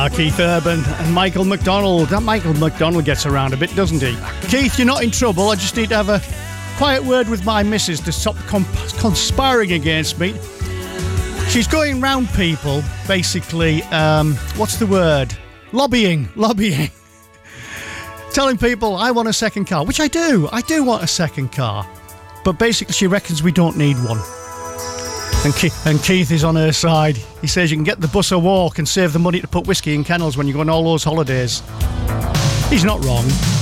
Keith Urban and Michael McDonald. That Michael McDonald gets around a bit, doesn't he? Keith, you're not in trouble. I just need to have a quiet word with my missus to stop conspiring against me. She's going round people, basically, what's the word? Lobbying. Telling people I want a second car, which I do. I do want a second car. But basically she reckons we don't need one. And Keith is on her side. He says you can get the bus or walk and save the money to put whiskey in kennels when you go on all those holidays. He's not wrong.